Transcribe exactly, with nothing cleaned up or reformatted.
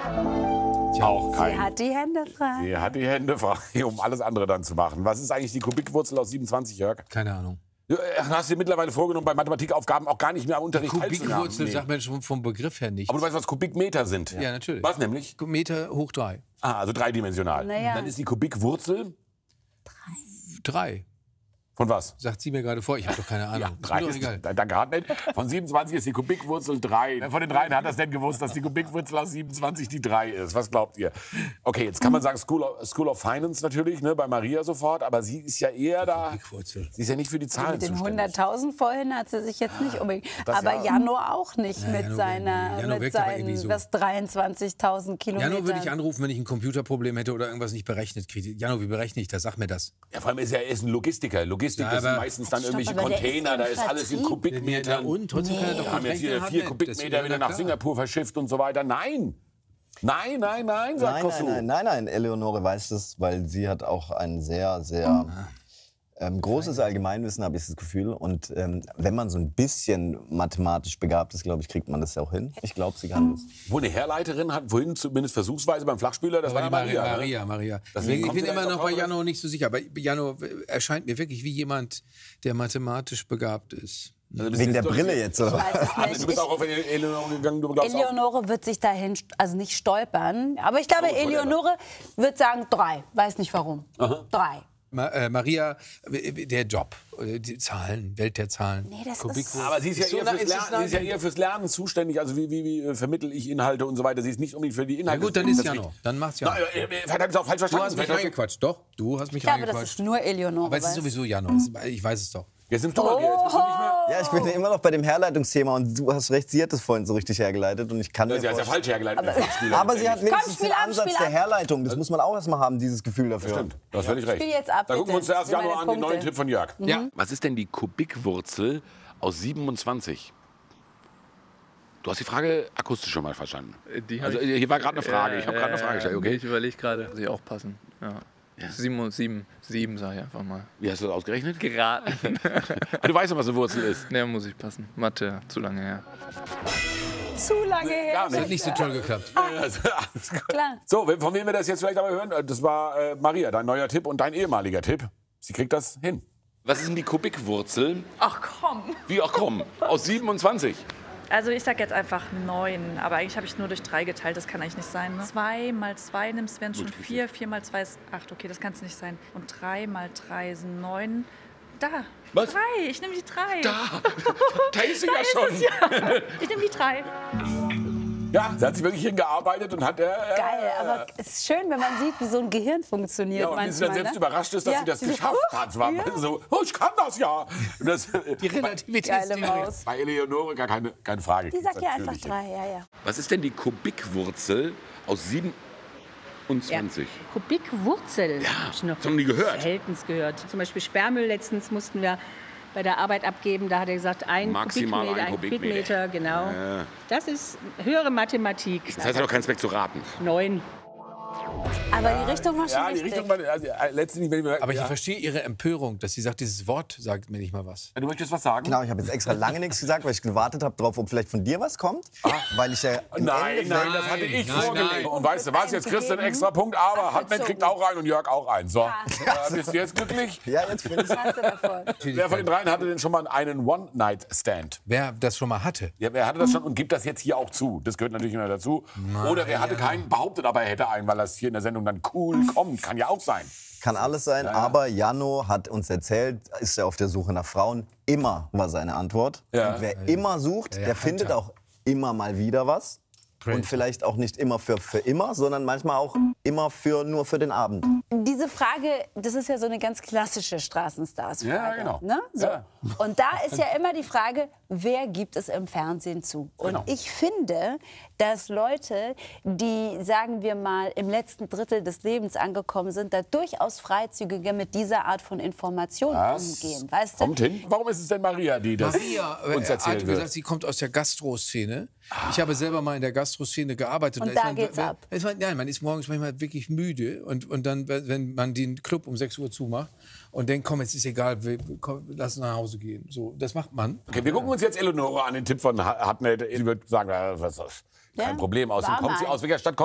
Auch kein. Sie hat die Hände frei. Sie hat die Hände frei, um alles andere dann zu machen. Was ist eigentlich die Kubikwurzel aus siebenundzwanzig, Jörg? Keine Ahnung. Du hast dir mittlerweile vorgenommen, bei Mathematikaufgaben auch gar nicht mehr am Unterricht teilzunehmen. Kubikwurzel sagt man schon vom Begriff her nicht. Aber du weißt, was Kubikmeter sind? Ja, natürlich. Was nämlich? Meter hoch drei. Ah, also dreidimensional. Naja. Dann ist die Kubikwurzel Drei. von was? Sagt sie mir gerade vor. Ich habe doch keine Ahnung. Drei ist ist, mir doch egal. danke, Hartnett. Von siebenundzwanzig ist die Kubikwurzel drei. Wer von den dreien hat das denn gewusst, dass die Kubikwurzel aus siebenundzwanzig die drei ist? Was glaubt ihr? Okay, jetzt kann man sagen School of, School of Finance natürlich, ne, bei Maria sofort. Aber sie ist ja eher da. Kubikwurzel. Sie ist ja nicht für die Zahlen Mit den zuständig. hunderttausend vorhin hat sie sich jetzt nicht unbedingt. Das Aber ja. Jano auch nicht Ja, mit Jano seiner, will- Jano mit wirkt aber irgendwie seinen so. was dreiundzwanzigtausend Kilometern. Jano würde ich anrufen, wenn ich ein Computerproblem hätte oder irgendwas nicht berechnet kriege. Jano, wie berechne ich das? Sag mir das. Ja, vor allem ist er, er ist ein Logistiker. Logistik Ja, ist aber- meistens dann Stopp, irgendwelche aber der ist Container, im da ist alles in Vertrieb. Kubikmetern. und trotzdem kann er doch Wir haben jetzt hier Getränke vier haben. Kubikmeter Das- wieder na nach klar. Singapur verschifft und so weiter. Nein! Nein, nein, nein, sagt Nein, Kosu. nein, nein, nein, nein. Eleonore weiß das, weil sie hat auch ein sehr, sehr ähm, großes Allgemeinwissen, habe ich das Gefühl. Und ähm, wenn man so ein bisschen mathematisch begabt ist, glaube ich, kriegt man das ja auch hin. Ich glaube, sie kann das. Wo eine Herleiterin hat vorhin zumindest versuchsweise beim Flachspüler, das Aber war die ja Maria, Maria. Maria, ne? Maria. Deswegen Ich kommt bin sie da immer jetzt noch auch bei raus. Jano nicht so sicher. Aber Jano erscheint mir wirklich wie jemand, der mathematisch begabt ist. Also bist Wegen du der jetzt Brille doch- jetzt, oder? Ich weiß es Also nicht. du bist auch auf Eleonore gegangen, du glaubst auch. Eleonore wird sich dahin, also nicht stolpern. Aber ich glaube, Oh, whatever. Eleonore wird sagen drei. Weiß nicht warum. Drei. Ma äh, Maria, äh, der Job, äh, die Zahlen, Welt der Zahlen. Nee, das Kubikwurzel. ist- Aber sie ist ja, Ist so eher nah- fürs ist es Lernen, nah- sie ist ja eher fürs Lernen zuständig. Also wie, wie, wie äh, vermittel ich Inhalte und so weiter. Sie ist nicht unbedingt für die Na Inhalte. gut, dann ist zuständig. Jano. Dann macht's Na, Jano. äh, äh, vielleicht habe ich es auch falsch Du verstanden. hast mich Vielleicht hast reingequatscht. Doch, du hast mich Ich glaube, das reingequatscht. ist nur Eleonore. Aber es ist weißt du? sowieso Jano. Ich weiß es doch. Jetzt nimmst du mal die, jetzt bist du nicht mehr. Ja, ich bin immer noch bei dem Herleitungsthema und du hast recht, sie hat das vorhin so richtig hergeleitet und ich kann mir Sie hat ja vorstellen- falsch hergeleitet. der Flachspüler. Aber sie hat wenigstens spiel den ab, Ansatz spiel der ab. Herleitung. Das muss man auch erstmal haben, dieses Gefühl dafür. Stimmt, du hast völlig recht. Spiel jetzt ab, Da gucken wir uns bitte. zuerst Sind Januar meine an, den neuen Punkte. Tipp von Jörg. Ja. Was ist denn die Kubikwurzel aus siebenundzwanzig? Du hast die Frage akustisch schon mal verstanden. Die hab Also ich- hier war gerade eine Frage. Ich habe gerade eine Frage gestellt. Okay. Okay. Ich überlege gerade, dass sie auch passen. Ja. Sieben und sieben. Sieben sage ich einfach mal. Wie hast du das ausgerechnet? Geraten. Du weißt doch, was eine Wurzel ist. Ne, muss ich passen. Mathe, zu lange her. Zu lange her. Gar Hat nicht. nicht so toll geklappt. Also, alles gut. Klar. So, von wem wir das jetzt vielleicht aber hören, das war äh, Maria, dein neuer Tipp und dein ehemaliger Tipp. Sie kriegt das hin. Was ist denn die Kubikwurzel? Ach komm. Wie auch komm, aus siebenundzwanzig. Also ich sag jetzt einfach neun, aber eigentlich habe ich nur durch drei geteilt, das kann eigentlich nicht sein. Ne? zwei mal zwei nimmst, wären schon vier, vier mal zwei ist acht, okay, das kann es nicht sein. Und drei mal drei sind neun. Da, Was? drei, ich nehme die drei. Da, da ist sie Da ja ist schon. es, ja. Ich nehme die drei. Ja, sie hat sich wirklich hingearbeitet und hat... Äh, Geil, aber es ist schön, wenn man sieht, wie so ein Gehirn funktioniert Ja, und wie sie dann manchmal. selbst ne? überrascht ist, dass Ja, sie das sie so, geschafft "Huch, hat. War ja." so, oh, ich kann das ja. Und das, Die Relativität Geile Maus. bei Eleonore gar keine, keine Frage. Die sagt ja Natürlich einfach drei, ja, ja. Was ist denn die Kubikwurzel aus siebenundzwanzig? Kubikwurzel. Ja, hab ich noch das haben die gehört. selten gehört. Zum Beispiel Sperrmüll letztens mussten wir bei der Arbeit abgeben. Da hat er gesagt, ein Maximal Kubikmeter, ein ein Kubikmeter. Kubikmeter, genau. Ja. Das ist höhere Mathematik. Das heißt, er hat auch keinen Zweck zu raten. Neun. Aber die Richtung war schon Ja, die richtig. Richtung war... Also, äh, letztendlich, wenn ich, Aber ich ja. verstehe ihre Empörung, dass sie sagt, dieses Wort sagt mir nicht mal was. Du möchtest was sagen? Genau, ich habe jetzt extra lange nichts gesagt, weil ich gewartet habe drauf, ob vielleicht von dir was kommt. Weil ich ja im Nein, Endeffekt- nein, das hatte ich Nein, vorgelegt. nein. Und weißt du was, jetzt kriegst du einen extra Punkt, aber Hartmann kriegt auch rein und Jörg auch ein. So, äh, bist du jetzt glücklich? Ja, jetzt bin ich. Was hast du davon? Wer von den dreien hatte denn schon mal einen One-Night-Stand? Wer das schon mal hatte. Ja, wer hatte das schon und gibt das jetzt hier auch zu? Das gehört natürlich immer dazu. Oder wer hatte keinen, behauptet aber, er hätte einen, weil das hier in der Sendung dann cool kommt. Kann ja auch sein. Kann alles sein, aber Jano hat uns erzählt, ist er auf der Suche nach Frauen. Immer war seine Antwort. Ja. Und wer immer sucht, Ja, der findet Hunter. auch immer mal wieder was. Crazy. Und vielleicht auch nicht immer für, für immer, sondern manchmal auch immer für, nur für den Abend. Diese Frage, das ist ja so eine ganz klassische Straßenstars-Frage. Ja, genau. Ne? So. Ja. Und da ist ja immer die Frage, wer gibt es im Fernsehen zu? Und Genau. ich finde, dass Leute, die, sagen wir mal, im letzten Drittel des Lebens angekommen sind, da durchaus freizügiger mit dieser Art von Informationen Das umgehen. Weißt du? kommt hin. Warum ist es denn Maria, die das Maria uns äh, erzählt hat wird? gesagt, sie kommt aus der Gastroszene. Ich habe selber mal in der Gastroszene gearbeitet. Und ist da man, geht's ab. Ist man, nein, man ist morgens manchmal wirklich müde. Und, und dann, wenn man den Club um sechs Uhr zumacht und denkt, komm, jetzt ist egal, wir, komm, lass nach Hause gehen. So, das macht man. Okay, wir gucken uns jetzt Eleonore an, den Tipp von Hartnett. Sie wird sagen, äh, was ist das? Kein Ja, Problem. Außerdem war kommt sie mal. aus welcher Stadt?